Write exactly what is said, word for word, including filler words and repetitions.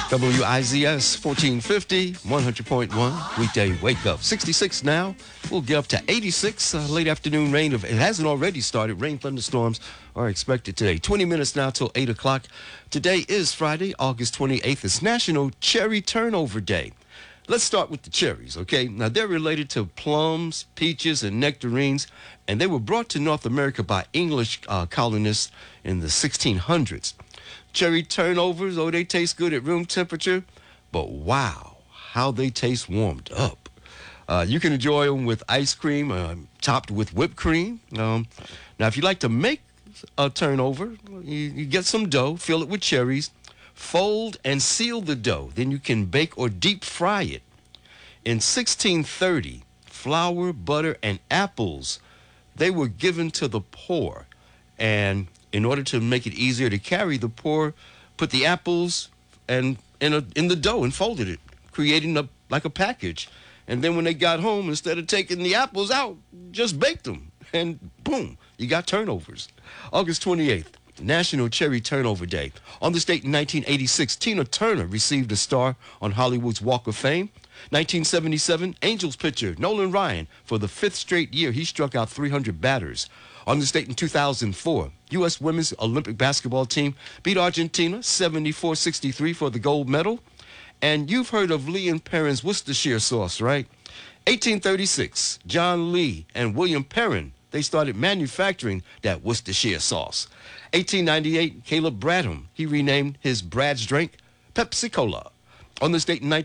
W I Z S fourteen fifty, one hundred point one, weekday wake up. sixty-six now. We'll get up to eighty-six. Uh, late afternoon rain. It hasn't already started. Rain thunderstorms are expected today. twenty minutes now till eight o'clock. Today is Friday, August twenty-eighth. It's National Cherry Turnover Day. Let's start with the cherries, okay? Now, they're related to plums, peaches, and nectarines, and they were brought to North America by English uh, colonists in the sixteen hundreds. Cherry turnovers, oh, they taste good at room temperature, but wow, how they taste warmed up. Uh, you can enjoy them with ice cream, uh, topped with whipped cream. Um, now, if you like to make a turnover, you, you get some dough, fill it with cherries, fold and seal the dough. Then you can bake or deep fry it. In sixteen thirty, flour, butter, and apples, they were given to the poor. And in order to make it easier to carry, the poor put the apples and in a, in the dough and folded it, creating a like a package. And then when they got home, instead of taking the apples out, just baked them. And boom, you got turnovers. August twenty-eighth, National Cherry Turnover Day. On this date in nineteen eighty-six, Tina Turner received a star on Hollywood's Walk of Fame. nineteen seventy-seven, Angels pitcher Nolan Ryan, for the fifth straight year, he struck out three hundred batters. On this date in two thousand four, U S Women's Olympic basketball team beat Argentina seventy-four sixty-three for the gold medal. And you've heard of Lee and Perrin's Worcestershire sauce, right? eighteen thirty-six, John Lee and William Perrin, they started manufacturing that Worcestershire sauce. eighteen ninety-eight, Caleb Bradham, he renamed his Brad's drink Pepsi Cola. On this date in nineteen